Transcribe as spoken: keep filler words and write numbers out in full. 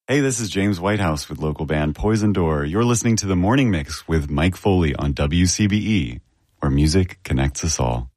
Hey, this is James Whitehouse with local band Poison Door. You're listening to The Morning Mix with Mike Foley on W C B E, where music connects us all.